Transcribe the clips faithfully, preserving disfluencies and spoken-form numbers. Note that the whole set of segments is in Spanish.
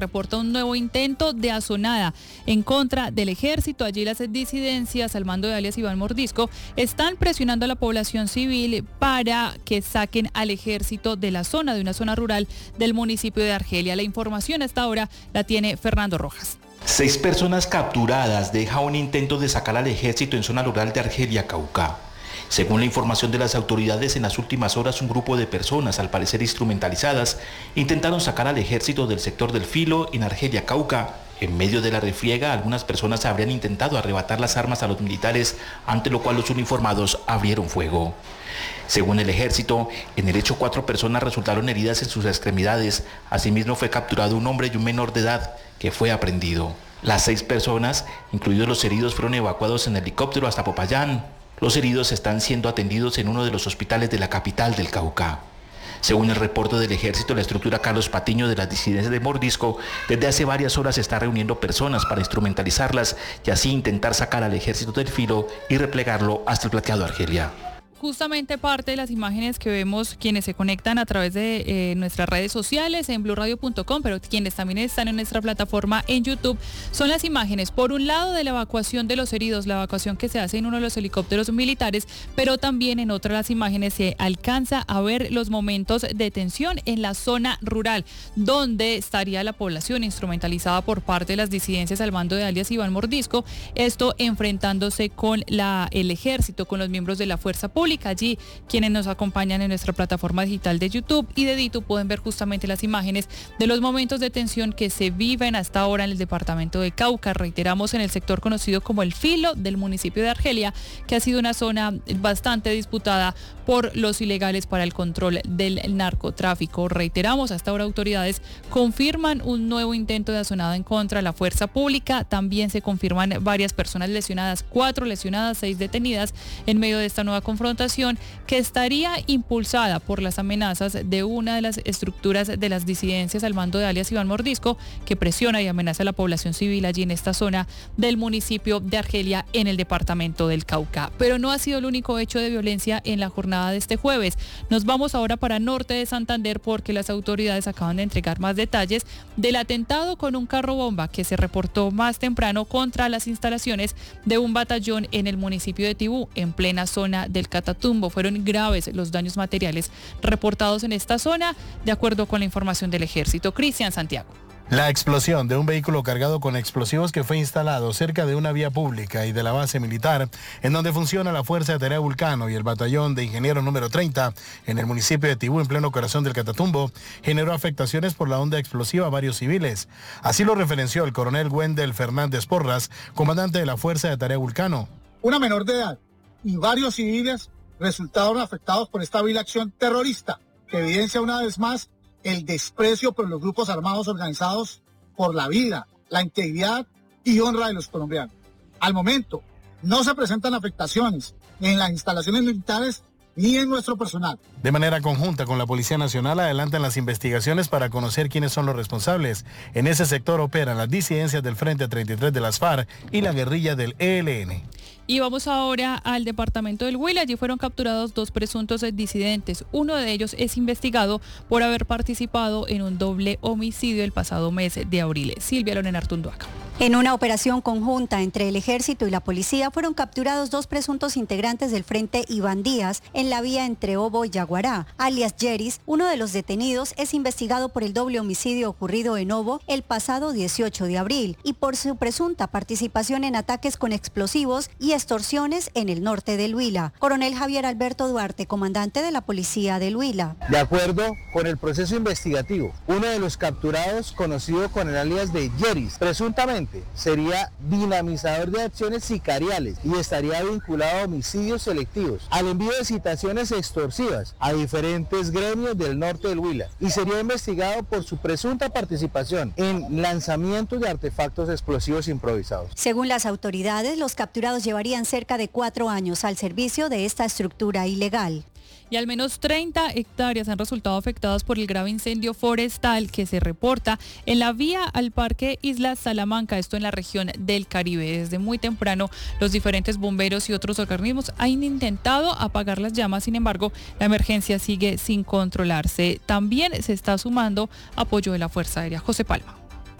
reporta un nuevo intento de asonada en contra del ejército. Allí las disidencias al mando de alias Iván Mordisco están presionando a la población civil para que saquen al ejército de la zona, de una zona rural del municipio de Argelia. La información hasta ahora la tiene Fernando Rojas. Seis personas capturadas deja un intento de sacar al ejército en zona rural de Argelia, Cauca. Según la información de las autoridades, en las últimas horas un grupo de personas, al parecer instrumentalizadas, intentaron sacar al ejército del sector del Filo en Argelia, Cauca. En medio de la refriega, algunas personas habrían intentado arrebatar las armas a los militares, ante lo cual los uniformados abrieron fuego. Según el ejército, en el hecho cuatro personas resultaron heridas en sus extremidades. Asimismo fue capturado un hombre y un menor de edad que fue aprehendido. Las seis personas, incluidos los heridos, fueron evacuados en helicóptero hasta Popayán. Los heridos están siendo atendidos en uno de los hospitales de la capital del Cauca. Según el reporte del ejército, la estructura Carlos Patiño de las disidencias de Mordisco desde hace varias horas está reuniendo personas para instrumentalizarlas y así intentar sacar al ejército del Filo y replegarlo hasta el plateado Argelia. Justamente parte de las imágenes que vemos quienes se conectan a través de eh, nuestras redes sociales en blue radio punto com, pero quienes también están en nuestra plataforma en YouTube, son las imágenes, por un lado, de la evacuación de los heridos, la evacuación que se hace en uno de los helicópteros militares, pero también en otras las imágenes se alcanza a ver los momentos de tensión en la zona rural, donde estaría la población instrumentalizada por parte de las disidencias al mando de alias Iván Mordisco, esto enfrentándose con la, el ejército, con los miembros de la fuerza pública. Allí quienes nos acompañan en nuestra plataforma digital de YouTube y de Ditu pueden ver justamente las imágenes de los momentos de tensión que se viven hasta ahora en el departamento de Cauca. Reiteramos, en el sector conocido como el Filo del municipio de Argelia, que ha sido una zona bastante disputada por los ilegales para el control del narcotráfico. Reiteramos, hasta ahora autoridades confirman un nuevo intento de asonada en contra de la fuerza pública. También se confirman varias personas lesionadas, cuatro lesionadas, seis detenidas en medio de esta nueva confrontación que estaría impulsada por las amenazas de una de las estructuras de las disidencias al mando de alias Iván Mordisco, que presiona y amenaza a la población civil allí en esta zona del municipio de Argelia en el departamento del Cauca. Pero no ha sido el único hecho de violencia en la jornada de este jueves. Nos vamos ahora para norte de Santander porque las autoridades acaban de entregar más detalles del atentado con un carro bomba que se reportó más temprano contra las instalaciones de un batallón en el municipio de Tibú, en plena zona del Catatumbo. Fueron graves los daños materiales reportados en esta zona, de acuerdo con la información del ejército. Cristian Santiago. La explosión de un vehículo cargado con explosivos que fue instalado cerca de una vía pública y de la base militar, en donde funciona la Fuerza de Tarea Vulcano y el batallón de ingenieros número treinta, en el municipio de Tibú, en pleno corazón del Catatumbo, generó afectaciones por la onda explosiva a varios civiles. Así lo referenció el coronel Wendel Fernández Porras, comandante de la Fuerza de Tarea Vulcano. Una menor de edad y varios civiles resultaron afectados por esta vil acción terrorista, que evidencia una vez más el desprecio por los grupos armados organizados por la vida, la integridad y honra de los colombianos. Al momento, no se presentan afectaciones en las instalaciones militares ni en nuestro personal. De manera conjunta con la Policía Nacional adelantan las investigaciones para conocer quiénes son los responsables. En ese sector operan las disidencias del Frente treinta y tres de las FARC y la guerrilla del E L N. Y vamos ahora al departamento del Huila. Allí fueron capturados dos presuntos disidentes. Uno de ellos es investigado por haber participado en un doble homicidio el pasado mes de abril. Silvia Lorena Artunduaca. En una operación conjunta entre el ejército y la policía fueron capturados dos presuntos integrantes del Frente Iván Díaz en la vía entre Obo y Yaguará, alias Yeris. Uno de los detenidos es investigado por el doble homicidio ocurrido en Obo el pasado dieciocho de abril y por su presunta participación en ataques con explosivos y extorsiones en el norte del Huila. Coronel Javier Alberto Duarte, comandante de la policía del Huila. De acuerdo con el proceso investigativo, uno de los capturados, conocido con el alias de Yeris, presuntamente sería dinamizador de acciones sicariales y estaría vinculado a homicidios selectivos, al envío de citaciones extorsivas a diferentes gremios del norte del Huila y sería investigado por su presunta participación en lanzamientos de artefactos explosivos improvisados. Según las autoridades, los capturados llevarían cerca de cuatro años al servicio de esta estructura ilegal. Y al menos treinta hectáreas han resultado afectadas por el grave incendio forestal que se reporta en la vía al Parque Isla Salamanca, esto en la región del Caribe. Desde muy temprano, los diferentes bomberos y otros organismos han intentado apagar las llamas, sin embargo, la emergencia sigue sin controlarse. También se está sumando apoyo de la Fuerza Aérea. José Palma.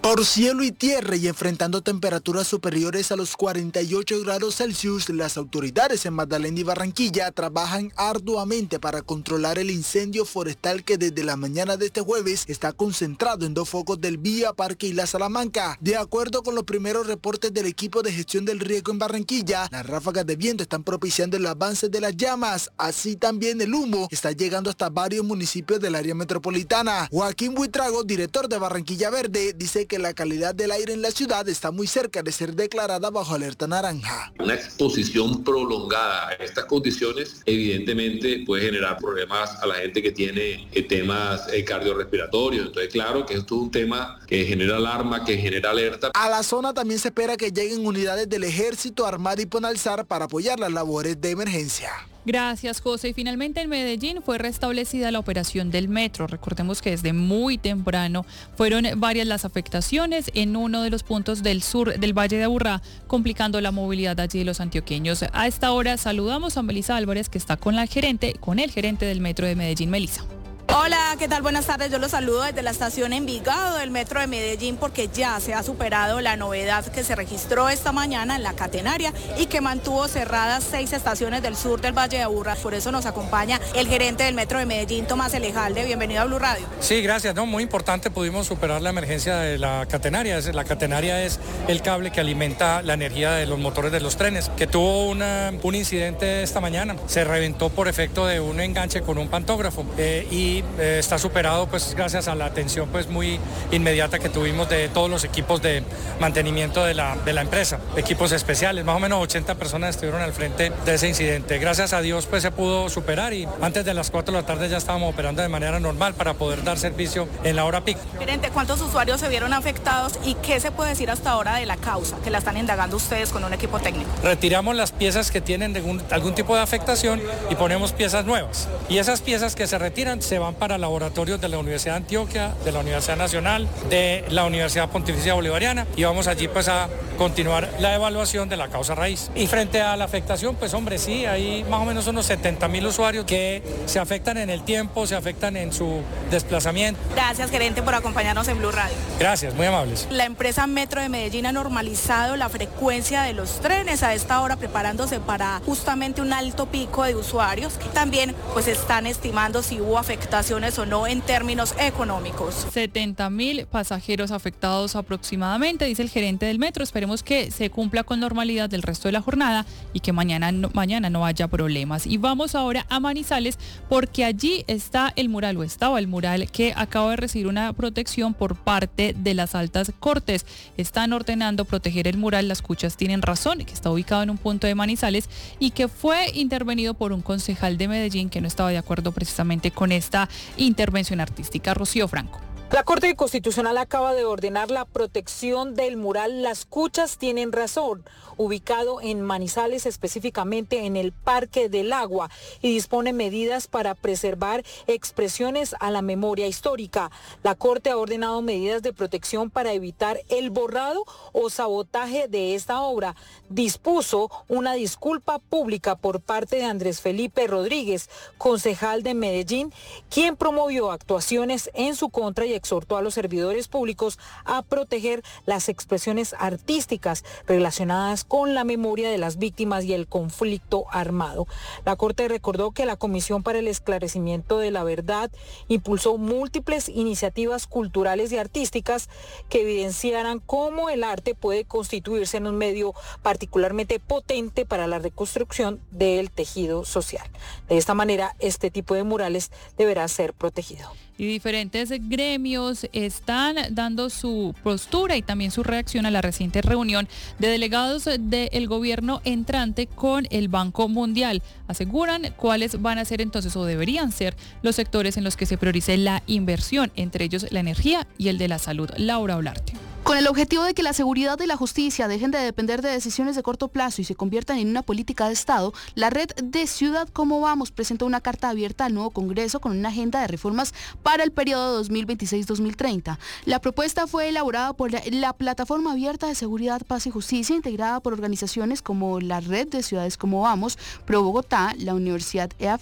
Por cielo y tierra y enfrentando temperaturas superiores a los cuarenta y ocho grados Celsius, las autoridades en Magdalena y Barranquilla trabajan arduamente para controlar el incendio forestal que desde la mañana de este jueves está concentrado en dos focos del Vía Parque y La Salamanca. De acuerdo con los primeros reportes del equipo de gestión del riesgo en Barranquilla, las ráfagas de viento están propiciando el avance de las llamas, así también el humo está llegando hasta varios municipios del área metropolitana. Joaquín Buitrago, director de Barranquilla Verde, dice que que la calidad del aire en la ciudad está muy cerca de ser declarada bajo alerta naranja. Una exposición prolongada a estas condiciones evidentemente puede generar problemas a la gente que tiene eh, temas eh, cardiorrespiratorios. Entonces, claro que esto es un tema que genera alarma, que genera alerta. A la zona también se espera que lleguen unidades del Ejército, Armada y Ponalzar para apoyar las labores de emergencia. Gracias, José. Y finalmente en Medellín fue restablecida la operación del metro. Recordemos que desde muy temprano fueron varias las afectaciones en uno de los puntos del sur del Valle de Aburrá, complicando la movilidad allí de los antioqueños. A esta hora saludamos a Melisa Álvarez, que está con la gerente, con el gerente del metro de Medellín. Melisa. Hola, ¿qué tal? Buenas tardes. Yo los saludo desde la estación Envigado del Metro de Medellín porque ya se ha superado la novedad que se registró esta mañana en la catenaria y que mantuvo cerradas seis estaciones del sur del Valle de Aburrá. Por eso nos acompaña el gerente del Metro de Medellín, Tomás Elejalde. Bienvenido a Blue Radio. Sí, gracias. No, muy importante, pudimos superar la emergencia de la catenaria. La catenaria es el cable que alimenta la energía de los motores de los trenes, que tuvo una, un incidente esta mañana. Se reventó por efecto de un enganche con un pantógrafo eh, y Eh, está superado pues gracias a la atención pues muy inmediata que tuvimos de todos los equipos de mantenimiento de la, de la empresa, equipos especiales, más o menos ochenta personas estuvieron al frente de ese incidente. Gracias a Dios pues se pudo superar y antes de las cuatro de la tarde ya estábamos operando de manera normal para poder dar servicio en la hora pico. Gerente, ¿cuántos usuarios se vieron afectados y qué se puede decir hasta ahora de la causa que la están indagando ustedes con un equipo técnico? Retiramos las piezas que tienen algún, algún tipo de afectación y ponemos piezas nuevas. Y esas piezas que se retiran se van para laboratorios de la Universidad de Antioquia, de la Universidad Nacional, de la Universidad Pontificia Bolivariana y vamos allí pues a continuar la evaluación de la causa raíz. Y frente a la afectación, pues hombre, sí, hay más o menos unos setenta mil usuarios que se afectan en el tiempo, se afectan en su desplazamiento. Gracias, gerente, por acompañarnos en Blue Radio. Gracias, muy amables. La empresa Metro de Medellín ha normalizado la frecuencia de los trenes a esta hora, preparándose para justamente un alto pico de usuarios. También pues están estimando si hubo afectaciones o no en términos económicos. setenta mil pasajeros afectados aproximadamente, dice el gerente del metro. Esperemos que se cumpla con normalidad del resto de la jornada y que mañana no, mañana no haya problemas. Y vamos ahora a Manizales porque allí está el mural, o estaba el mural, que acaba de recibir una protección por parte de las altas cortes. Están ordenando proteger el mural Las Cuchas Tienen Razón, que está ubicado en un punto de Manizales y que fue intervenido por un concejal de Medellín que no estaba de acuerdo precisamente con esta intervención artística. Rocío Franco. La Corte Constitucional acaba de ordenar la protección del mural Las Cuchas Tienen Razón, ubicado en Manizales, específicamente en el Parque del Agua, y dispone medidas para preservar expresiones a la memoria histórica. La Corte ha ordenado medidas de protección para evitar el borrado o sabotaje de esta obra. Dispuso una disculpa pública por parte de Andrés Felipe Rodríguez, concejal de Medellín, quien promovió actuaciones en su contra y exhortó a los servidores públicos a proteger las expresiones artísticas relacionadas con la memoria de las víctimas y el conflicto armado. La Corte recordó que la Comisión para el Esclarecimiento de la Verdad impulsó múltiples iniciativas culturales y artísticas que evidenciaran cómo el arte puede constituirse en un medio particularmente potente para la reconstrucción del tejido social. De esta manera, este tipo de murales deberá ser protegido. Y diferentes gremios están dando su postura y también su reacción a la reciente reunión de delegados del gobierno entrante con el Banco Mundial. Aseguran cuáles van a ser entonces o deberían ser los sectores en los que se priorice la inversión, entre ellos la energía y el de la salud. Laura Olarte. Con el objetivo de que la seguridad y la justicia dejen de depender de decisiones de corto plazo y se conviertan en una política de Estado, la red de Ciudad Como Vamos presentó una carta abierta al nuevo Congreso con una agenda de reformas para el periodo dos mil veintiséis a dos mil treinta. La propuesta fue elaborada por la, la Plataforma Abierta de Seguridad, Paz y Justicia, integrada por organizaciones como la Red de Ciudades Como Vamos, Pro Bogotá, la Universidad E A F I T,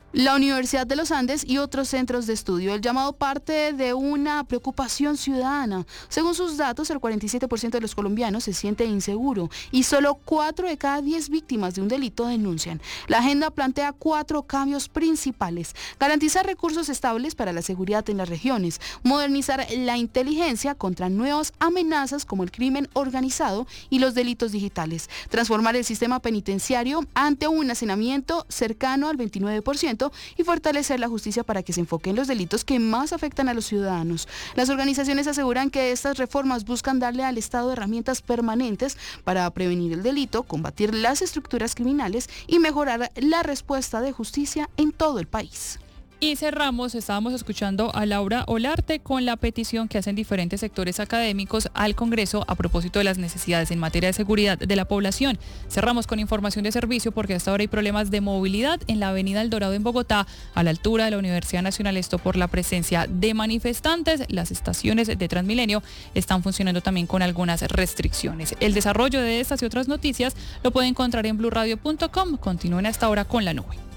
La Universidad de los Andes y otros centros de estudio. El llamado parte de una preocupación ciudadana. Según sus datos, el cuarenta y siete por ciento de los colombianos se siente inseguro y solo cuatro de cada diez víctimas de un delito denuncian. La agenda plantea cuatro cambios principales. Garantizar recursos estables para la seguridad en las regiones. Modernizar la inteligencia contra nuevas amenazas como el crimen organizado y los delitos digitales. Transformar el sistema penitenciario ante un hacinamiento cercano al veintinueve por ciento y fortalecer la justicia para que se enfoque en los delitos que más afectan a los ciudadanos. Las organizaciones aseguran que estas reformas buscan darle al Estado herramientas permanentes para prevenir el delito, combatir las estructuras criminales y mejorar la respuesta de justicia en todo el país. Y cerramos, estábamos escuchando a Laura Olarte con la petición que hacen diferentes sectores académicos al Congreso a propósito de las necesidades en materia de seguridad de la población. Cerramos con información de servicio porque hasta ahora hay problemas de movilidad en la avenida El Dorado en Bogotá, a la altura de la Universidad Nacional, esto por la presencia de manifestantes. Las estaciones de Transmilenio están funcionando también con algunas restricciones. El desarrollo de estas y otras noticias lo pueden encontrar en blue radio punto com. Continúen hasta ahora con la nube.